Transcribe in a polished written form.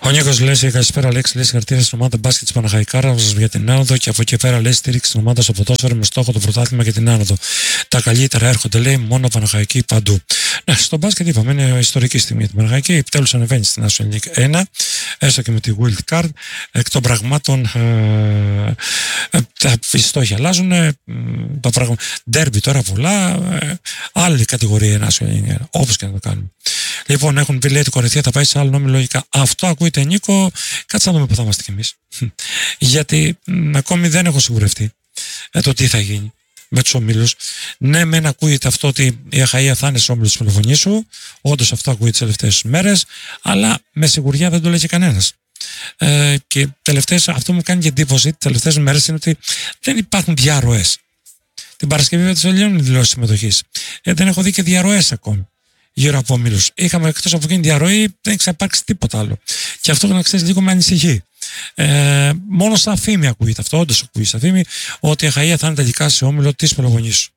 Ο Νίκος λέει: καλησπέρα, Αλέξη. Λέει συγχαρητήρια στην ομάδα μπάσκετ τη Παναχαϊκάρα για την άνοδο και από εκεί πέρα λέει στήριξη στην ομάδα στο ποδόσφαιρο με στόχο το πρωτάθλημα και την άνοδο. Τα καλύτερα έρχονται, λέει, μόνο Παναχαϊκή παντού. Ναι, στο μπάσκετ είπαμε, είναι ιστορική στιγμή για την Παναχαϊκή. Επιτέλους ανεβαίνει στην National League 1, έστω και με τη Wild Card. Εκ των πραγμάτων οι στόχοι αλλάζουν. Το πράγμα ντέρμπι τώρα πολλά. Άλλη κατηγορία η National League 1, όπως και να το κάνουμε. Λοιπόν, έχουν πει, λέει, ότι η Κορινθία θα πάει σε άλλο νόμι λογικά. Αυτό ακούγεται, Νίκο, κάτσε να δούμε που θα είμαστε κι εμείς. Γιατί ακόμη δεν έχω σιγουρευτεί το τι θα γίνει με τους ομίλους. Ναι, μεν ακούγεται αυτό ότι η Αχαΐα θα είναι στους όμιλους της Πελοποννήσου. Όντως αυτό ακούγεται τις τελευταίες μέρες, αλλά με σιγουριά δεν το λέει και κανένας. Και αυτό μου κάνει και εντύπωση τις τελευταίες μέρες είναι ότι δεν υπάρχουν διαρροές. Την Παρασκευή με τις Ελλήνων δηλώσεις συμμετοχής. Δεν έχω δει και διαρροές ακόμη γύρω από ομίλους. Είχαμε εκτός από εκείνη τη διαρροή, δεν ξαπάρξει τίποτα άλλο. Και αυτό, να ξέρεις, λίγο με ανησυχεί. Μόνο στα φήμη ακούγεται αυτό, όντως ακούγεται στα φήμη, ότι η Αχαΐα θα είναι τελικά σε όμιλο της Πελοποννήσου.